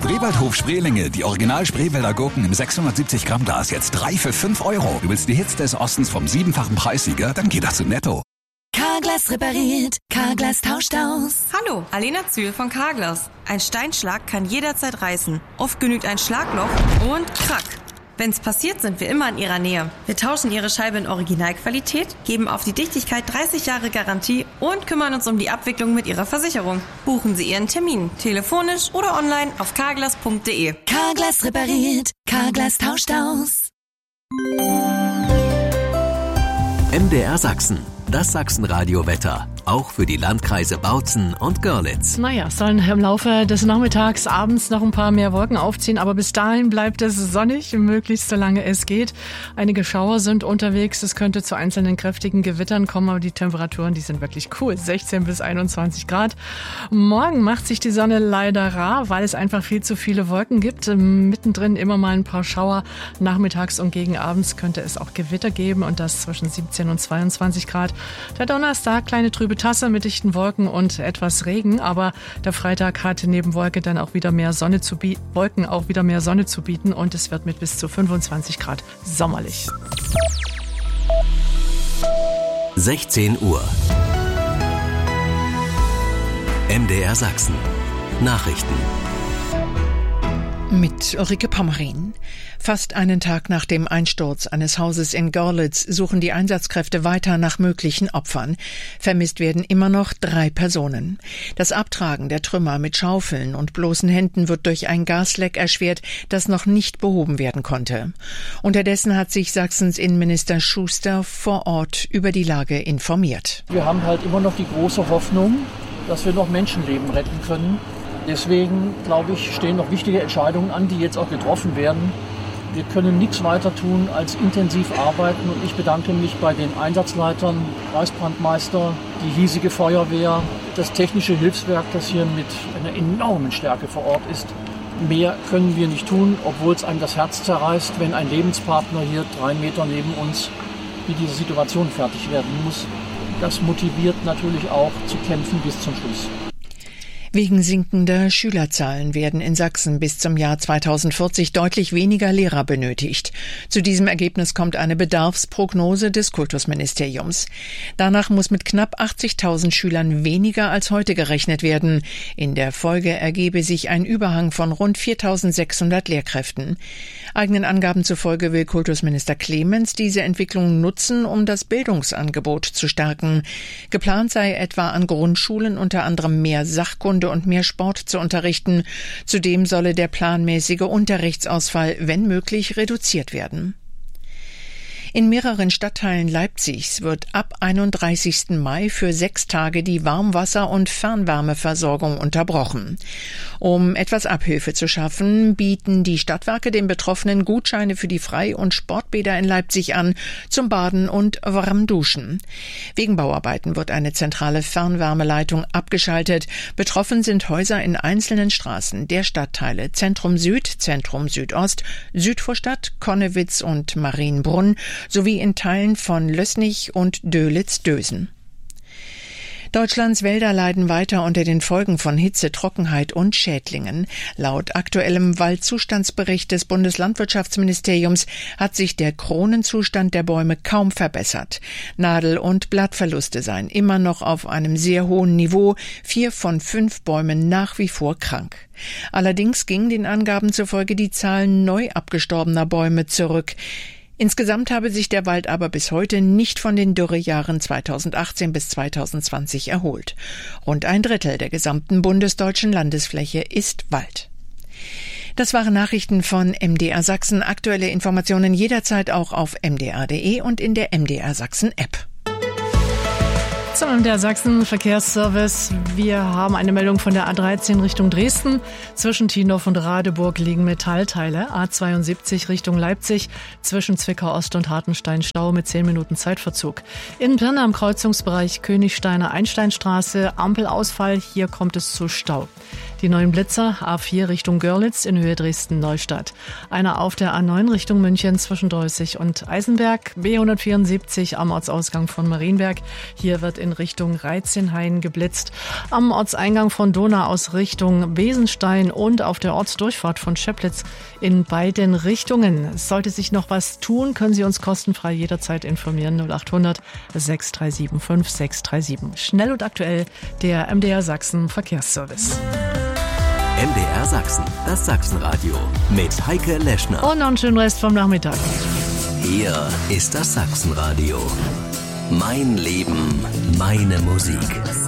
Spreewaldhof Spreelinge, die Original Spreewälder Gurken im 670 Gramm Glas, jetzt 3 für 5 €. Du willst die Hits des Ostens vom 7-fachen Preissieger? Dann geh doch zu Netto. Carglass repariert, Carglass tauscht aus. Hallo, Alena Zühl von Carglass. Ein Steinschlag kann jederzeit reißen. Oft genügt ein Schlagloch und krack. Wenn's passiert, sind wir immer in Ihrer Nähe. Wir tauschen Ihre Scheibe in Originalqualität, geben auf die Dichtigkeit 30 Jahre Garantie und kümmern uns um die Abwicklung mit Ihrer Versicherung. Buchen Sie Ihren Termin, telefonisch oder online auf carglass.de. Carglass repariert, Carglass tauscht aus. MDR Sachsen, das Sachsenradio-Wetter. Auch für die Landkreise Bautzen und Görlitz. Naja, es sollen im Laufe des Nachmittags, abends noch ein paar mehr Wolken aufziehen, aber bis dahin bleibt es sonnig, möglichst solange es geht. Einige Schauer sind unterwegs, es könnte zu einzelnen kräftigen Gewittern kommen, aber die Temperaturen, die sind wirklich cool, 16 bis 21 Grad. Morgen macht sich die Sonne leider rar, weil es einfach viel zu viele Wolken gibt. Mittendrin immer mal ein paar Schauer. Nachmittags und gegen abends könnte es auch Gewitter geben und das zwischen 17 und 22 Grad. Der Donnerstag, kleine trübe Tasse mit dichten Wolken und etwas Regen, aber der Freitag hat neben Wolken auch wieder mehr Sonne zu bieten und es wird mit bis zu 25 Grad sommerlich. 16 Uhr. MDR Sachsen. Nachrichten. Mit Ulrike Pommerin. Fast einen Tag nach dem Einsturz eines Hauses in Görlitz suchen die Einsatzkräfte weiter nach möglichen Opfern. Vermisst werden immer noch 3 Personen. Das Abtragen der Trümmer mit Schaufeln und bloßen Händen wird durch ein Gasleck erschwert, das noch nicht behoben werden konnte. Unterdessen hat sich Sachsens Innenminister Schuster vor Ort über die Lage informiert. Wir haben halt immer noch die große Hoffnung, dass wir noch Menschenleben retten können. Deswegen, glaube ich, stehen noch wichtige Entscheidungen an, die jetzt auch getroffen werden. Wir können nichts weiter tun als intensiv arbeiten und ich bedanke mich bei den Einsatzleitern, Reichsbrandmeister, die hiesige Feuerwehr, das technische Hilfswerk, das hier mit einer enormen Stärke vor Ort ist. Mehr können wir nicht tun, obwohl es einem das Herz zerreißt, wenn ein Lebenspartner hier 3 Meter neben uns mit dieser Situation fertig werden muss. Das motiviert natürlich auch zu kämpfen bis zum Schluss. Wegen sinkender Schülerzahlen werden in Sachsen bis zum Jahr 2040 deutlich weniger Lehrer benötigt. Zu diesem Ergebnis kommt eine Bedarfsprognose des Kultusministeriums. Danach muss mit knapp 80.000 Schülern weniger als heute gerechnet werden. In der Folge ergebe sich ein Überhang von rund 4.600 Lehrkräften. Eigenen Angaben zufolge will Kultusminister Clemens diese Entwicklung nutzen, um das Bildungsangebot zu stärken. Geplant sei etwa an Grundschulen unter anderem mehr Sachkunde und mehr Sport zu unterrichten. Zudem solle der planmäßige Unterrichtsausfall, wenn möglich, reduziert werden. In mehreren Stadtteilen Leipzigs wird ab 31. Mai für 6 Tage die Warmwasser- und Fernwärmeversorgung unterbrochen. Um etwas Abhilfe zu schaffen, bieten die Stadtwerke den Betroffenen Gutscheine für die Frei- und Sportbäder in Leipzig an, zum Baden und Warmduschen. Wegen Bauarbeiten wird eine zentrale Fernwärmeleitung abgeschaltet. Betroffen sind Häuser in einzelnen Straßen der Stadtteile Zentrum Süd, Zentrum Südost, Südvorstadt, Konnewitz und Marienbrunn, sowie in Teilen von Lößnich und Dölitz-Dösen. Deutschlands Wälder leiden weiter unter den Folgen von Hitze, Trockenheit und Schädlingen. Laut aktuellem Waldzustandsbericht des Bundeslandwirtschaftsministeriums hat sich der Kronenzustand der Bäume kaum verbessert. Nadel- und Blattverluste seien immer noch auf einem sehr hohen Niveau, 4 von 5 Bäumen nach wie vor krank. Allerdings ging den Angaben zufolge die Zahl neu abgestorbener Bäume zurück. Insgesamt habe sich der Wald aber bis heute nicht von den Dürrejahren 2018 bis 2020 erholt. Rund 1/3 der gesamten bundesdeutschen Landesfläche ist Wald. Das waren Nachrichten von MDR Sachsen. Aktuelle Informationen jederzeit auch auf mdr.de und in der MDR Sachsen App. Zum MDR Sachsen Verkehrsservice. Wir haben eine Meldung von der A13 Richtung Dresden. Zwischen Tiendorf und Radeburg liegen Metallteile. A72 Richtung Leipzig. Zwischen Zwickau Ost und Hartenstein Stau mit 10 Minuten Zeitverzug. In Pirna am Kreuzungsbereich Königsteiner Einsteinstraße. Ampelausfall. Hier kommt es zu Stau. Die neuen Blitzer A4 Richtung Görlitz in Höhe Dresden-Neustadt. Einer auf der A9 Richtung München zwischen Dreußig und Eisenberg. B174 am Ortsausgang von Marienberg. Hier wird in Richtung Reitzenhain geblitzt. Am Ortseingang von Donau aus Richtung Besenstein und auf der Ortsdurchfahrt von Scheplitz in beiden Richtungen. Sollte sich noch was tun, können Sie uns kostenfrei jederzeit informieren. 0800 637 5637. Schnell und aktuell der MDR Sachsen Verkehrsservice. MDR Sachsen, das Sachsenradio mit Heike Leschner. Und noch einen schönen Rest vom Nachmittag. Hier ist das Sachsenradio. Mein Leben, meine Musik.